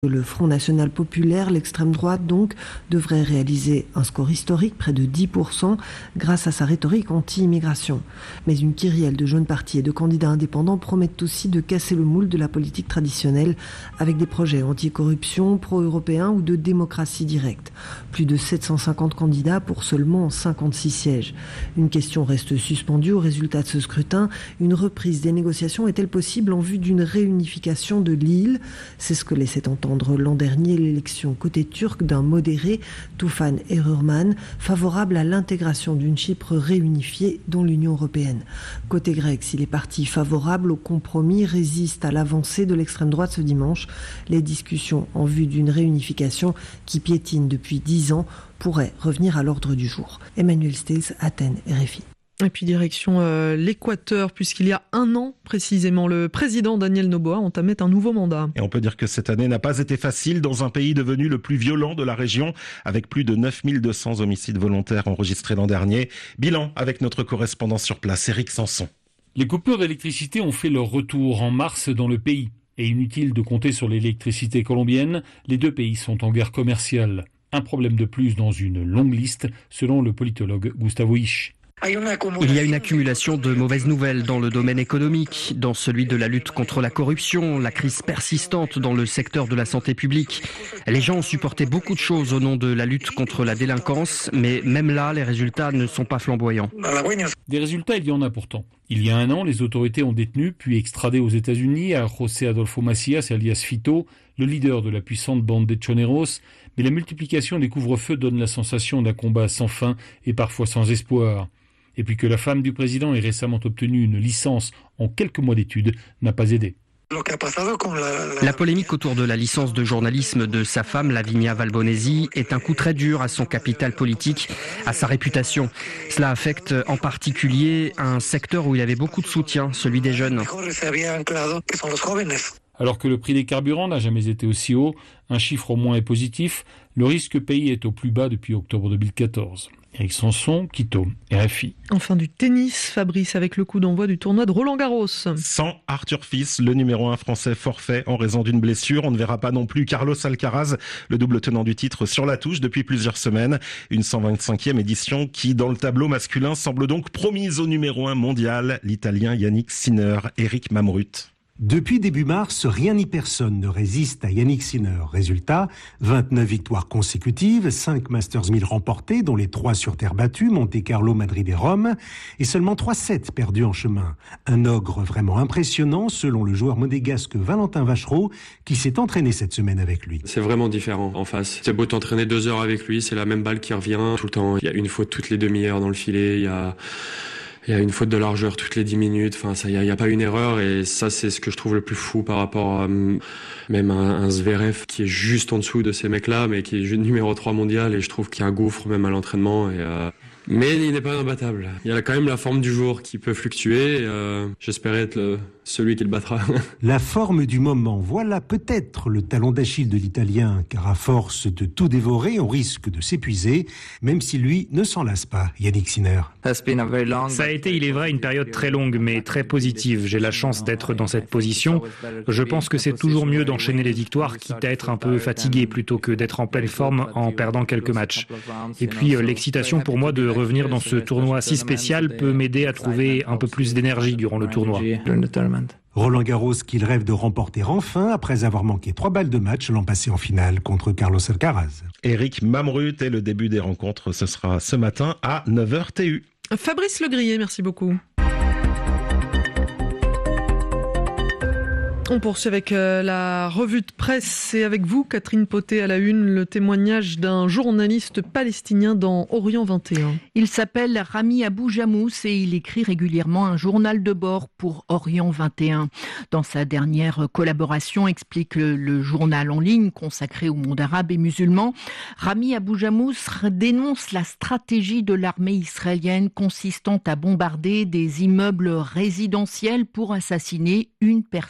Le Front National Populaire, l'extrême droite donc, devrait réaliser un score historique, près de 10%, grâce à sa rhétorique anti-immigration. Mais une kyrielle de jeunes partis et de candidats indépendants promettent aussi de casser le moule de la politique traditionnelle avec des projets anti-corruption, pro-européens ou de démocratie directe. Plus de 750 candidats pour seulement 56 sièges. Une question reste suspendue au résultat de ce scrutin. Une reprise des négociations est-elle possible en vue d'une réunification de l'île ? C'est ce que laissait entendre l'an dernier l'élection côté turc d'un modéré, Tufan Erurman, favorable à l'intégration d'une Chypre réunifiée dans l'Union européenne. Côté grec, si les partis favorables au compromis résistent à l'avancée de l'extrême droite ce dimanche, les discussions en vue d'une réunification qui piétine depuis 10 ans pourraient revenir à l'ordre du jour. Emmanuel Stills, Athènes, RFI. Et puis direction l'Équateur, puisqu'il y a un an précisément, le président Daniel Noboa entamait un nouveau mandat. Et on peut dire que cette année n'a pas été facile dans un pays devenu le plus violent de la région, avec plus de 9200 homicides volontaires enregistrés l'an dernier. Bilan avec notre correspondant sur place, Éric Sanson. Les coupures d'électricité ont fait leur retour en mars dans le pays. Et inutile de compter sur l'électricité colombienne, les deux pays sont en guerre commerciale. Un problème de plus dans une longue liste, selon le politologue Gustavo Isch. Il y a une accumulation de mauvaises nouvelles dans le domaine économique, dans celui de la lutte contre la corruption, la crise persistante dans le secteur de la santé publique. Les gens ont supporté beaucoup de choses au nom de la lutte contre la délinquance, mais même là, les résultats ne sont pas flamboyants. Des résultats, il y en a pourtant. Il y a un an, les autorités ont détenu puis extradé aux États-Unis à José Adolfo Macias, alias Fito, le leader de la puissante bande des Choneros, mais la multiplication des couvre-feux donne la sensation d'un combat sans fin et parfois sans espoir. Et puis que la femme du président ait récemment obtenu une licence en quelques mois d'études n'a pas aidé. La polémique autour de la licence de journalisme de sa femme, Lavinia Valbonesi, est un coup très dur à son capital politique, à sa réputation. Cela affecte en particulier un secteur où il avait beaucoup de soutien, celui des jeunes. Alors que le prix des carburants n'a jamais été aussi haut, un chiffre au moins est positif, le risque pays est au plus bas depuis octobre 2014. Éric Sanson, Quito, RFI. Enfin du tennis, Fabrice, avec le coup d'envoi du tournoi de Roland-Garros. Sans Arthur Fils, le numéro 1 français forfait en raison d'une blessure. On ne verra pas non plus Carlos Alcaraz, le double tenant du titre, sur la touche depuis plusieurs semaines. Une 125e édition qui, dans le tableau masculin, semble donc promise au numéro 1 mondial, l'Italien Yannick Sinner, Eric Mamrut. Depuis début mars, rien ni personne ne résiste à Yannick Sinner. Résultat, 29 victoires consécutives, 5 Masters 1000 remportés, dont les 3 sur terre battue, Monte-Carlo, Madrid et Rome, et seulement 3 sets perdus en chemin. Un ogre vraiment impressionnant, selon le joueur monégasque Valentin Vachereau, qui s'est entraîné cette semaine avec lui. C'est vraiment différent en face. C'est beau t'entraîner 2 heures avec lui, c'est la même balle qui revient tout le temps. Il y a une faute toutes les demi-heures dans le filet, il y a une faute de largeur toutes les 10 minutes. Enfin, il y a pas une erreur, et ça, c'est ce que je trouve le plus fou par rapport à même un Zverev qui est juste en dessous de ces mecs-là, mais qui est numéro 3 mondial, et je trouve qu'il y a un gouffre même à l'entraînement. Mais il n'est pas imbattable. Il y a quand même la forme du jour qui peut fluctuer. J'espérais être celui qui le battra. La forme du moment, voilà peut-être le talon d'Achille de l'Italien, car à force de tout dévorer, on risque de s'épuiser, même si lui ne s'en lasse pas, Yannick Sinner. Ça a été, il est vrai, une période très longue, mais très positive. J'ai la chance d'être dans cette position. Je pense que c'est toujours mieux d'enchaîner les victoires, quitte à être un peu fatigué, plutôt que d'être en pleine forme en perdant quelques matchs. Et puis l'excitation pour moi de revenir dans ce tournoi si spécial peut m'aider à trouver un peu plus d'énergie durant le tournoi. Roland Garros qu'il rêve de remporter enfin après avoir manqué 3 balles de match l'an passé en finale contre Carlos Alcaraz. Eric Mamrut, et le début des rencontres, ce sera ce matin à 9h TU. Fabrice Legrier, merci beaucoup. On poursuit avec la revue de presse et avec vous, Catherine Potet, à la une, le témoignage d'un journaliste palestinien dans Orient 21. Il s'appelle Rami Abou Jamous et il écrit régulièrement un journal de bord pour Orient 21. Dans sa dernière collaboration, explique le journal en ligne consacré au monde arabe et musulman, Rami Abou Jamous dénonce la stratégie de l'armée israélienne consistant à bombarder des immeubles résidentiels pour assassiner une personne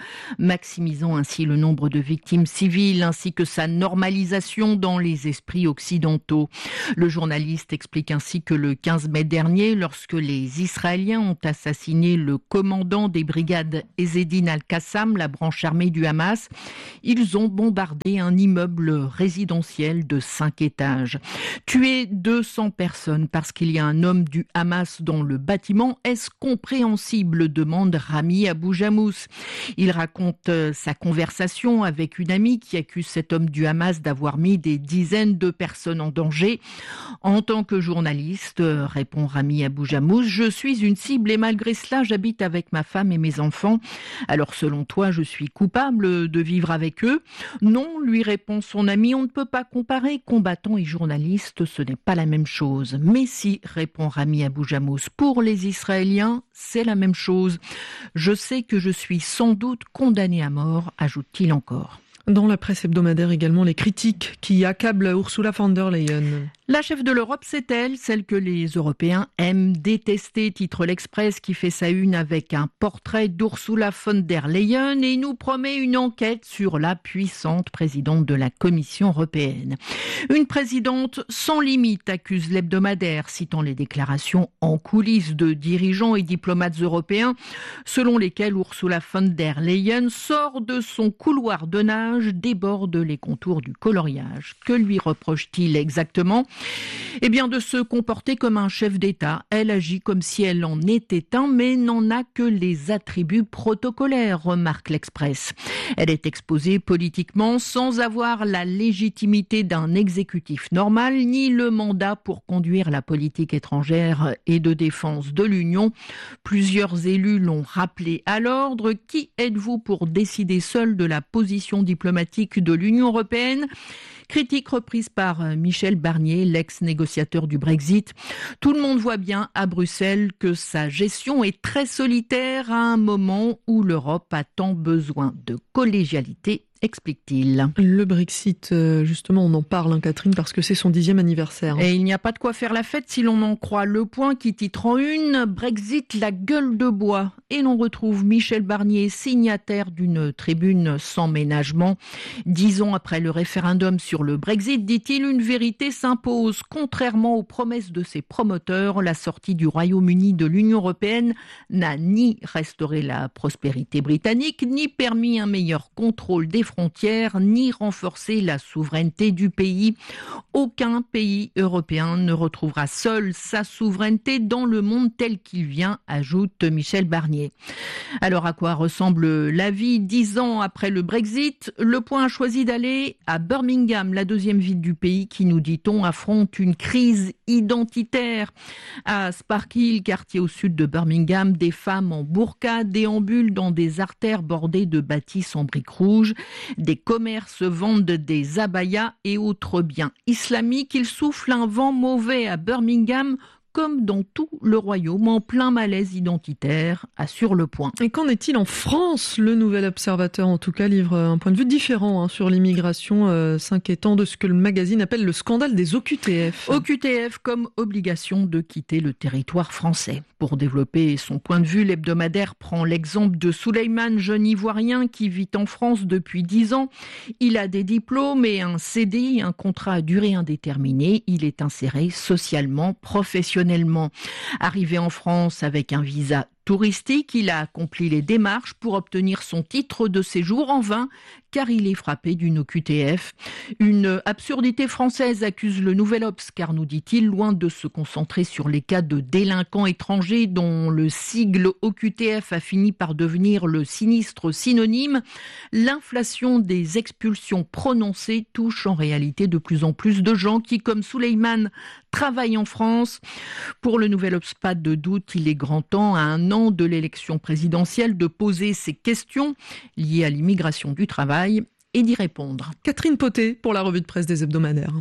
maximisant ainsi le nombre de victimes civiles ainsi que sa normalisation dans les esprits occidentaux. Le journaliste explique ainsi que le 15 mai dernier, lorsque les Israéliens ont assassiné le commandant des brigades Ezzedine Al-Qassam, la branche armée du Hamas, ils ont bombardé un immeuble résidentiel de 5 étages. Tuer 200 personnes parce qu'il y a un homme du Hamas dans le bâtiment, est-ce compréhensible, demande Rami Abou Jamous. Il raconte sa conversation avec une amie qui accuse cet homme du Hamas d'avoir mis des dizaines de personnes en danger. En tant que journaliste, répond Rami Abou Jamous, je suis une cible et malgré cela, j'habite avec ma femme et mes enfants. Alors selon toi, je suis coupable de vivre avec eux? Non, lui répond son ami, on ne peut pas comparer combattants et journalistes, ce n'est pas la même chose. Mais si, répond Rami Abou Jamous, pour les Israéliens, c'est la même chose. Je sais que je suis sans doute condamné à mort, ajoute-t-il encore. Dans la presse hebdomadaire également, les critiques qui accablent Ursula von der Leyen. La chef de l'Europe, c'est elle, celle que les Européens aiment détester, titre l'Express qui fait sa une avec un portrait d'Ursula von der Leyen et nous promet une enquête sur la puissante présidente de la Commission européenne. Une présidente sans limite, accuse l'hebdomadaire, citant les déclarations en coulisses de dirigeants et diplomates européens, selon lesquels Ursula von der Leyen sort de son couloir de nage, déborde les contours du coloriage. Que lui reproche-t-il exactement ? Eh bien, de se comporter comme un chef d'État. Elle agit comme si elle en était un, mais n'en a que les attributs protocolaires, remarque l'Express. Elle est exposée politiquement sans avoir la légitimité d'un exécutif normal, ni le mandat pour conduire la politique étrangère et de défense de l'Union. Plusieurs élus l'ont rappelé à l'ordre. Qui êtes-vous pour décider seul de la position diplomatique de l'Union européenne ? Critique reprise par Michel Barnier, l'ex-négociateur du Brexit. Tout le monde voit bien à Bruxelles que sa gestion est très solitaire à un moment où l'Europe a tant besoin de collégialité, explique-t-il. Le Brexit, justement, on en parle, Catherine, parce que c'est son 10e anniversaire. Et il n'y a pas de quoi faire la fête si l'on en croit Le Point qui titre en une « Brexit, la gueule de bois ». Et l'on retrouve Michel Barnier, signataire d'une tribune sans ménagement. 10 ans après le référendum sur le Brexit, dit-il, une vérité s'impose. Contrairement aux promesses de ses promoteurs, la sortie du Royaume-Uni de l'Union européenne n'a ni restauré la prospérité britannique, ni permis un meilleur contrôle des frontières, ni renforcer la souveraineté du pays. Aucun pays européen ne retrouvera seul sa souveraineté dans le monde tel qu'il vient, ajoute Michel Barnier. Alors à quoi ressemble la vie 10 ans après le Brexit ? Le Point a choisi d'aller à Birmingham, la deuxième ville du pays qui, nous dit-on, affronte une crise identitaire. À Sparkhill, quartier au sud de Birmingham, des femmes en burqa déambulent dans des artères bordées de bâtisses en briques rouges. Des commerces vendent des abayas et autres biens islamiques. Il souffle un vent mauvais à Birmingham, comme dans tout le royaume, en plein malaise identitaire, assure Le Point. Et qu'en est-il en France ? Le Nouvel Observateur, en tout cas, livre un point de vue différent sur l'immigration, s'inquiétant de ce que le magazine appelle le scandale des OQTF. OQTF comme obligation de quitter le territoire français. Pour développer son point de vue, l'hebdomadaire prend l'exemple de Souleymane, jeune Ivoirien qui vit en France depuis 10 ans. Il a des diplômes et un CDI, un contrat à durée indéterminée. Il est inséré socialement, professionnellement. Arrivé en France avec un visa touristique, il a accompli les démarches pour obtenir son titre de séjour en vain, car il est frappé d'une OQTF. Une absurdité française, accuse le Nouvel Obs, car nous dit-il, loin de se concentrer sur les cas de délinquants étrangers dont le sigle OQTF a fini par devenir le sinistre synonyme, l'inflation des expulsions prononcées touche en réalité de plus en plus de gens qui, comme Souleymane, travaillent en France. Pour le Nouvel Obs, pas de doute, il est grand temps, à un an de l'élection présidentielle, de poser ces questions liées à l'immigration du travail et d'y répondre. Catherine Potet pour la revue de presse des hebdomadaires.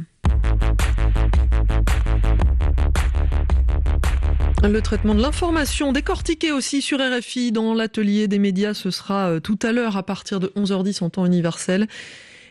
Le traitement de l'information décortiqué aussi sur RFI dans l'atelier des médias, ce sera tout à l'heure à partir de 11h10 en temps universel.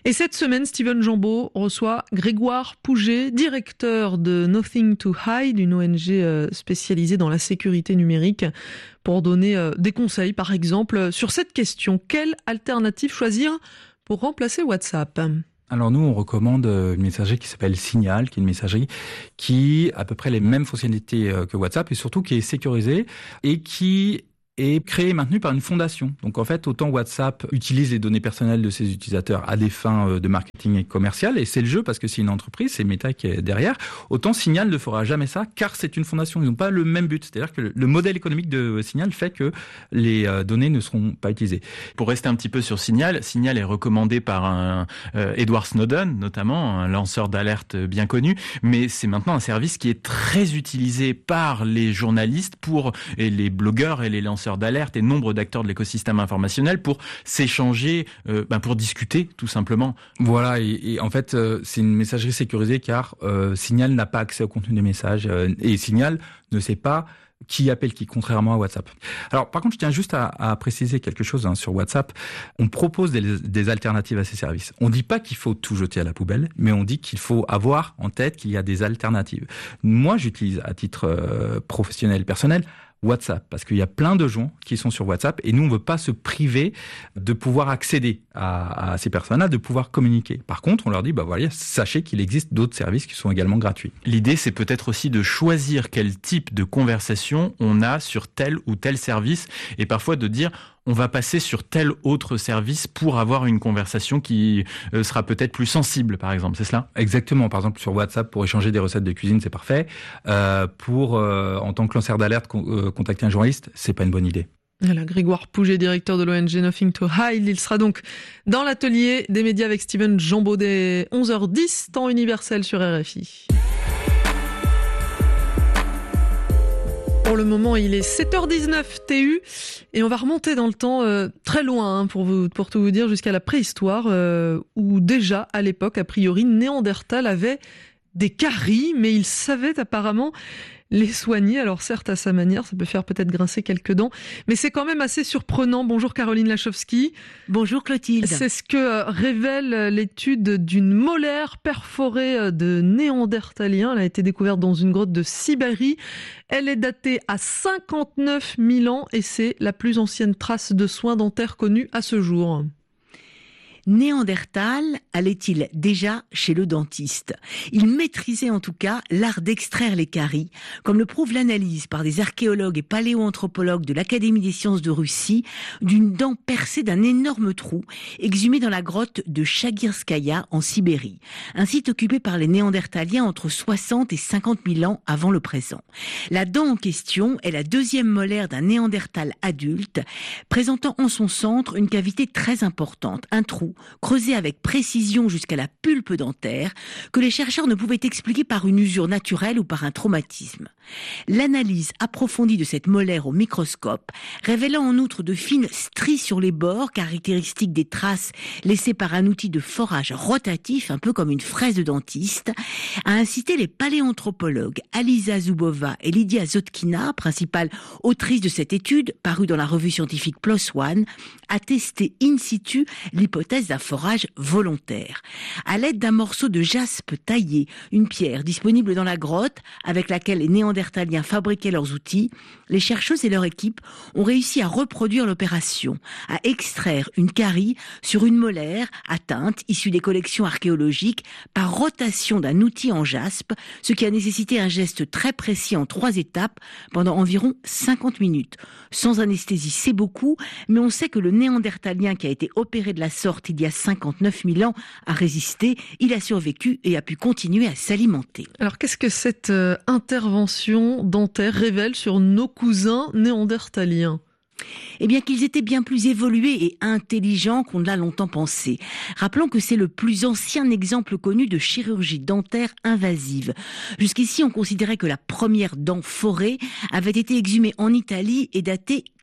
Et cette semaine, Steven Jambeau reçoit Grégoire Pouget, directeur de Nothing to Hide, une ONG spécialisée dans la sécurité numérique, pour donner des conseils, par exemple, sur cette question. Quelle alternative choisir pour remplacer WhatsApp ? Alors nous, on recommande une messagerie qui s'appelle Signal, qui est une messagerie qui a à peu près les mêmes fonctionnalités que WhatsApp et surtout qui est sécurisée et qui est créé et maintenu par une fondation. Donc en fait, autant WhatsApp utilise les données personnelles de ses utilisateurs à des fins de marketing et commercial, et c'est le jeu parce que c'est une entreprise, c'est Meta qui est derrière, autant Signal ne fera jamais ça car c'est une fondation. Ils n'ont pas le même but. C'est-à-dire que le modèle économique de Signal fait que les données ne seront pas utilisées. Pour rester un petit peu sur Signal, Signal est recommandé par un Edward Snowden, notamment, un lanceur d'alerte bien connu, mais c'est maintenant un service qui est très utilisé par les journalistes et les blogueurs et les lanceurs d'alerte et nombre d'acteurs de l'écosystème informationnel pour s'échanger, pour discuter tout simplement. Voilà, et en fait, c'est une messagerie sécurisée car Signal n'a pas accès au contenu des messages et Signal ne sait pas qui appelle qui, contrairement à WhatsApp. Alors, par contre, je tiens juste à préciser quelque chose sur WhatsApp. On propose des alternatives à ces services. On ne dit pas qu'il faut tout jeter à la poubelle, mais on dit qu'il faut avoir en tête qu'il y a des alternatives. Moi, j'utilise à titre professionnel, personnel, WhatsApp, parce qu'il y a plein de gens qui sont sur WhatsApp et nous, on ne veut pas se priver de pouvoir accéder à ces personnes-là, de pouvoir communiquer. Par contre, on leur dit, voilà, sachez qu'il existe d'autres services qui sont également gratuits. L'idée, c'est peut-être aussi de choisir quel type de conversation on a sur tel ou tel service et parfois de dire, on va passer sur tel autre service pour avoir une conversation qui sera peut-être plus sensible, par exemple, c'est cela ? Exactement. Par exemple, sur WhatsApp, pour échanger des recettes de cuisine, c'est parfait. En tant que lanceur d'alerte, contacter un journaliste, c'est pas une bonne idée. Voilà, Grégoire Pouget, directeur de l'ONG Nothing to Hide. Il sera donc dans l'atelier des médias avec Steven Jambeau dès 11h10, temps universel sur RFI. Pour le moment, il est 7h19 TU et on va remonter dans le temps très loin pour tout vous dire, jusqu'à la préhistoire où déjà à l'époque, a priori, Néandertal avait des caries, mais il savait apparemment les soigner. Alors certes, à sa manière, ça peut faire peut-être grincer quelques dents, mais c'est quand même assez surprenant. Bonjour Caroline Lachowski. Bonjour Clotilde. C'est ce que révèle l'étude d'une molaire perforée de Néandertalien. Elle a été découverte dans une grotte de Sibérie. Elle est datée à 59 000 ans et c'est la plus ancienne trace de soins dentaires connue à ce jour. Néandertal allait-il déjà chez le dentiste ? Il maîtrisait en tout cas l'art d'extraire les caries, comme le prouve l'analyse par des archéologues et paléoanthropologues de l'Académie des sciences de Russie d'une dent percée d'un énorme trou exhumé dans la grotte de Chagirskaya en Sibérie, un site occupé par les Néandertaliens entre 60 et 50 000 ans avant le présent. La dent en question est la deuxième molaire d'un Néandertal adulte, présentant en son centre une cavité très importante, un trou creusé avec précision jusqu'à la pulpe dentaire, que les chercheurs ne pouvaient expliquer par une usure naturelle ou par un traumatisme. L'analyse approfondie de cette molaire au microscope, révélant en outre de fines stries sur les bords, caractéristiques des traces laissées par un outil de forage rotatif, un peu comme une fraise de dentiste, a incité les paléanthropologues Alisa Zubova et Lydia Zotkina, principale autrice de cette étude, parue dans la revue scientifique PLOS ONE, à tester in situ l'hypothèse d'un forage volontaire. À l'aide d'un morceau de jaspe taillé, une pierre disponible dans la grotte, avec laquelle les Néandertaliens fabriquaient leurs outils, les chercheuses et leur équipe ont réussi à reproduire l'opération, à extraire une carie sur une molaire atteinte, issue des collections archéologiques, par rotation d'un outil en jaspe, ce qui a nécessité un geste très précis en 3 étapes pendant environ 50 minutes. Sans anesthésie, c'est beaucoup, mais on sait que le Néandertalien qui a été opéré de la sorte il y a 59 000 ans a résisté, il a survécu et a pu continuer à s'alimenter. Alors qu'est-ce que cette intervention dentaire révèle sur nos cousins néandertaliens ? Eh bien qu'ils étaient bien plus évolués et intelligents qu'on ne l'a longtemps pensé. Rappelons que c'est le plus ancien exemple connu de chirurgie dentaire invasive. Jusqu'ici, on considérait que la première dent forée avait été exhumée en Italie et datée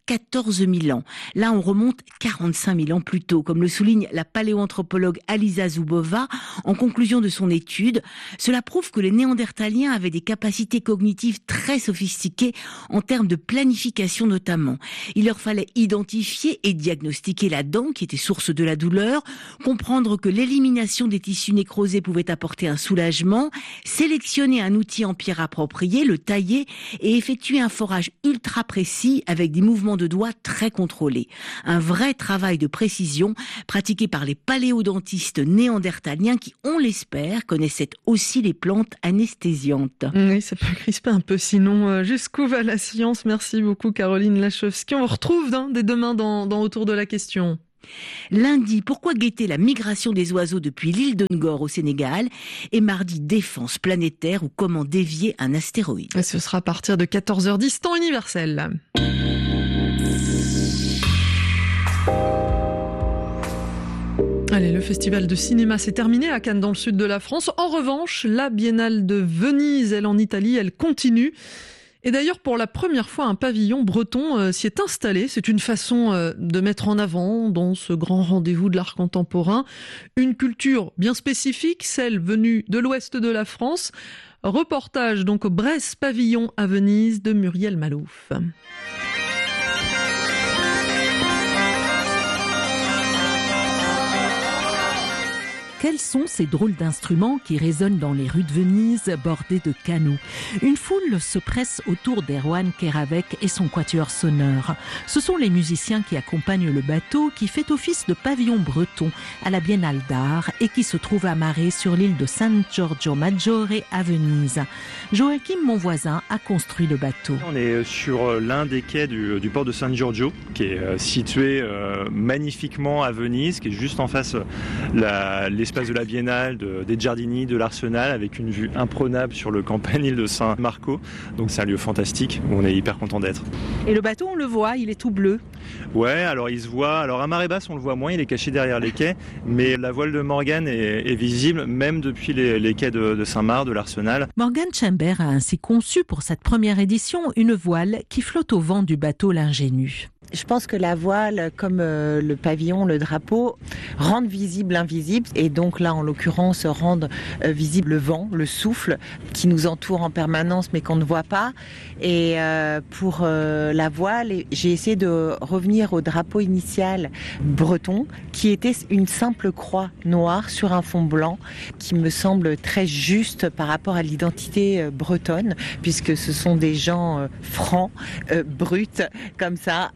14 000 ans. Là, on remonte 45 000 ans plus tôt, comme le souligne la paléoanthropologue Alisa Zubova en conclusion de son étude. Cela prouve que les Néandertaliens avaient des capacités cognitives très sophistiquées en termes de planification notamment. Il leur fallait identifier et diagnostiquer la dent qui était source de la douleur, comprendre que l'élimination des tissus nécrosés pouvait apporter un soulagement, sélectionner un outil en pierre approprié, le tailler et effectuer un forage ultra précis avec des mouvements de doigts très contrôlés. Un vrai travail de précision pratiqué par les paléodontistes néandertaliens qui, on l'espère, connaissaient aussi les plantes anesthésiantes. Oui, ça peut crisper un peu, sinon jusqu'où va la science? Merci beaucoup Caroline Lachowski. On vous retrouve dès demain dans Autour de la question. Lundi, pourquoi guetter la migration des oiseaux depuis l'île de Ngor au Sénégal? Et mardi, défense planétaire ou comment dévier un astéroïde. Et ce sera à partir de 14h10, temps universel. Allez, le festival de cinéma s'est terminé à Cannes dans le sud de la France. En revanche, la Biennale de Venise, elle en Italie, elle continue. Et d'ailleurs, pour la première fois, un pavillon breton s'y est installé. C'est une façon de mettre en avant, dans ce grand rendez-vous de l'art contemporain, une culture bien spécifique, celle venue de l'ouest de la France. Reportage donc au Bresse Pavillon à Venise de Muriel Malouf. Quels sont ces drôles d'instruments qui résonnent dans les rues de Venise bordées de canaux? Une foule se presse autour d'Erwan Keravec et son quatuor sonore. Ce sont les musiciens qui accompagnent le bateau qui fait office de pavillon breton à la Biennale d'art et qui se trouve amarré sur l'île de San Giorgio Maggiore à Venise. Joachim, mon voisin, a construit le bateau. On est sur l'un des quais du port de San Giorgio qui est situé magnifiquement à Venise, qui est juste en face l'espace de la Biennale, des Giardini, de l'Arsenal, avec une vue imprenable sur le campanile de Saint-Marco. Donc c'est un lieu fantastique où on est hyper content d'être. Et le bateau, on le voit, il est tout bleu. Ouais, alors il se voit. Alors à marée basse, on le voit moins, il est caché derrière les quais, mais la voile de Morgan est visible même depuis les quais de Saint-Marc, de l'Arsenal. Morgan Chamber a ainsi conçu pour cette première édition une voile qui flotte au vent du bateau l'Ingénu. Je pense que la voile, comme le pavillon, le drapeau, rendent visible l'invisible. Et donc là, en l'occurrence, rendent visible le vent, le souffle qui nous entoure en permanence mais qu'on ne voit pas. Et pour la voile, j'ai essayé de revenir au drapeau initial breton qui était une simple croix noire sur un fond blanc qui me semble très juste par rapport à l'identité bretonne puisque ce sont des gens francs, bruts, comme ça.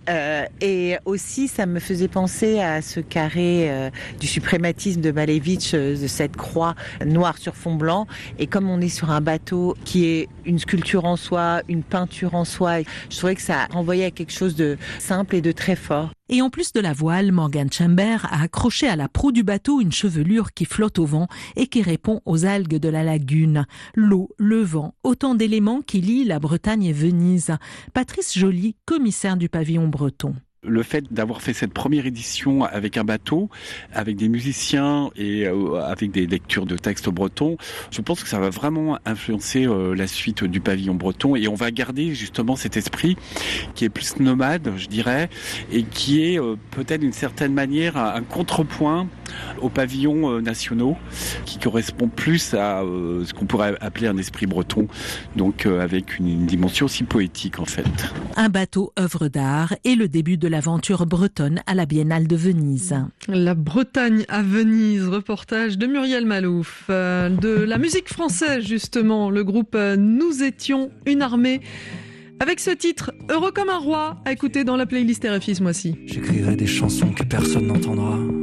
Et aussi, ça me faisait penser à ce carré du suprématisme de Malevich, de cette croix noire sur fond blanc. Et comme on est sur un bateau qui est une sculpture en soi, une peinture en soi, je trouvais que ça renvoyait à quelque chose de simple et de très fort. Et en plus de la voile, Morgan Chamber a accroché à la proue du bateau une chevelure qui flotte au vent et qui répond aux algues de la lagune. L'eau, le vent, autant d'éléments qui lient la Bretagne et Venise. Patrice Joly, commissaire du pavillon breton. Le fait d'avoir fait cette première édition avec un bateau, avec des musiciens et avec des lectures de textes bretons, je pense que ça va vraiment influencer la suite du pavillon breton et on va garder justement cet esprit qui est plus nomade, je dirais, et qui est peut-être d'une certaine manière un contrepoint aux pavillons nationaux qui correspond plus à ce qu'on pourrait appeler un esprit breton, donc avec une dimension aussi poétique en fait. Un bateau œuvre d'art et le début de l'aventure bretonne à la Biennale de Venise. La Bretagne à Venise, reportage de Muriel Malouf. De la musique française justement, le groupe Nous étions une armée. Avec ce titre, Heureux comme un roi, à écouter dans la playlist RFI ce mois-ci. J'écrirai des chansons que personne n'entendra.